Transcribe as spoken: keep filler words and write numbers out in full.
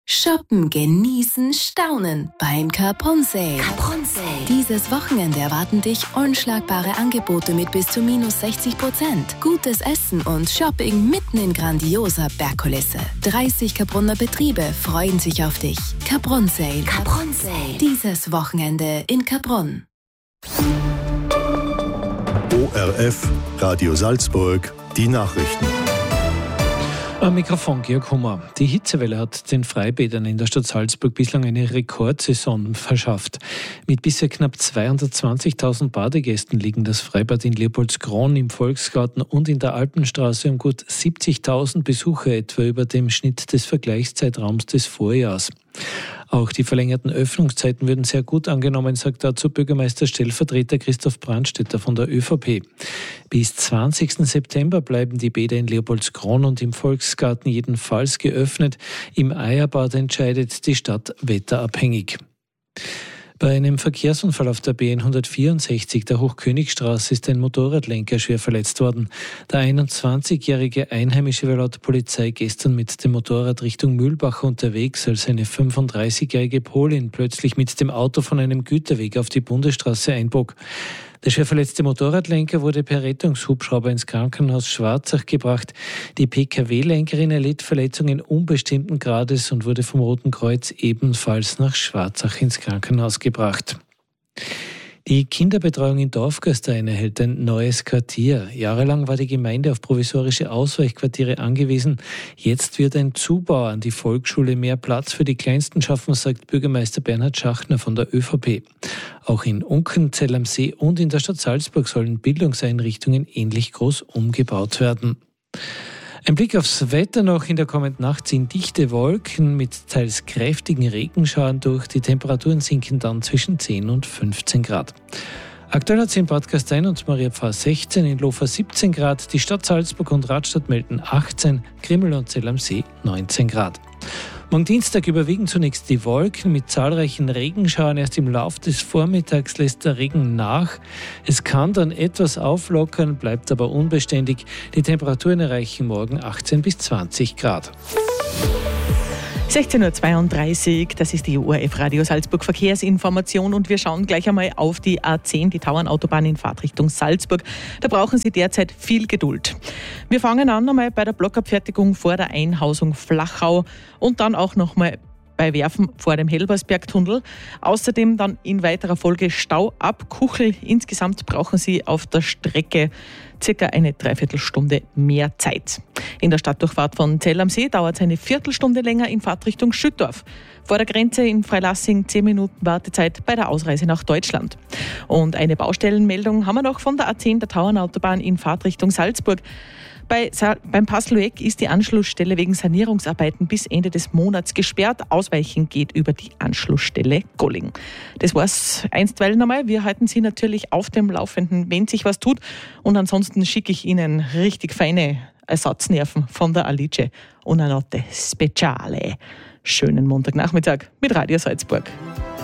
Shoppen, genießen, staunen beim Capron Sale. Capron Sale. Dieses Wochenende erwarten dich unschlagbare Angebote mit bis zu minus sechzig Prozent. Gutes Essen und Shopping mitten in grandioser Bergkulisse. dreißig Capronner Betriebe freuen sich auf dich. Capron Sale. Capron Sale. Dieses Wochenende in Capron. O R F, Radio Salzburg, die Nachrichten. Am Mikrofon Georg Hummer. Die Hitzewelle hat den Freibädern in der Stadt Salzburg bislang eine Rekordsaison verschafft. Mit bisher knapp zweihundertzwanzigtausend Badegästen liegen das Freibad in Leopoldskron, im Volksgarten und in der Alpenstraße um gut siebzigtausend Besucher etwa über dem Schnitt des Vergleichszeitraums des Vorjahrs. Auch die verlängerten Öffnungszeiten würden sehr gut angenommen, sagt dazu Bürgermeister-Stellvertreter Christoph Brandstätter von der ÖVP. Bis zwanzigsten September bleiben die Bäder in Leopoldskron und im Volksgarten jedenfalls geöffnet. Im Eierbad entscheidet die Stadt wetterabhängig. Bei einem Verkehrsunfall auf der B N hundertvierundsechzig der Hochkönigstraße ist ein Motorradlenker schwer verletzt worden. Der einundzwanzigjährige Einheimische war laut Polizei gestern mit dem Motorrad Richtung Mühlbach unterwegs, als eine fünfunddreißigjährige Polin plötzlich mit dem Auto von einem Güterweg auf die Bundesstraße einbog. Der schwer verletzte Motorradlenker wurde per Rettungshubschrauber ins Krankenhaus Schwarzach gebracht. Die P K W-Lenkerin erlitt Verletzungen unbestimmten Grades und wurde vom Roten Kreuz ebenfalls nach Schwarzach ins Krankenhaus gebracht. Die Kinderbetreuung in Dorfgastein erhält ein neues Quartier. Jahrelang war die Gemeinde auf provisorische Ausweichquartiere angewiesen. Jetzt wird ein Zubau an die Volksschule mehr Platz für die Kleinsten schaffen, sagt Bürgermeister Bernhard Schachner von der ÖVP. Auch in Unken, Zell am See und in der Stadt Salzburg sollen Bildungseinrichtungen ähnlich groß umgebaut werden. Ein Blick aufs Wetter noch. In der kommenden Nacht ziehen dichte Wolken mit teils kräftigen Regenschauern durch. Die Temperaturen sinken dann zwischen zehn und fünfzehn Grad. Aktuell hat es in Bad Gastein und Mariapfarr sechzehn, in Lofa siebzehn Grad. Die Stadt Salzburg und Radstadt melden achtzehn, Grimmel und Zell am See neunzehn Grad. Morgen Dienstag überwiegen zunächst die Wolken mit zahlreichen Regenschauern. Erst im Lauf des Vormittags lässt der Regen nach. Es kann dann etwas auflockern, bleibt aber unbeständig. Die Temperaturen erreichen morgen achtzehn bis zwanzig Grad. sechzehn Uhr zweiunddreißig, das ist die O R F Radio Salzburg Verkehrsinformation und wir schauen gleich einmal auf die A zehn, die Tauernautobahn in Fahrtrichtung Salzburg. Da brauchen Sie derzeit viel Geduld. Wir fangen an einmal bei der Blockabfertigung vor der Einhausung Flachau und dann auch nochmal bei Werfen vor dem Helbersbergtunnel. Außerdem dann in weiterer Folge Stau ab Kuchel. Insgesamt brauchen Sie auf der Strecke circa eine Dreiviertelstunde mehr Zeit. In der Stadtdurchfahrt von Zell am See dauert es eine Viertelstunde länger in Fahrtrichtung Schüttorf. Vor der Grenze in Freilassing zehn Minuten Wartezeit bei der Ausreise nach Deutschland. Und eine Baustellenmeldung haben wir noch von der A zehn, der Tauernautobahn in Fahrtrichtung Salzburg. Bei Sa- beim Passlueck ist die Anschlussstelle wegen Sanierungsarbeiten bis Ende des Monats gesperrt. Ausweichen geht über die Anschlussstelle Golling. Das war's einstweilen einmal. Wir halten Sie natürlich auf dem Laufenden, wenn sich was tut. Und ansonsten schicke ich Ihnen richtig feine Ersatznerven von der Alice. Una notte speciale. Schönen Montagnachmittag mit Radio Salzburg.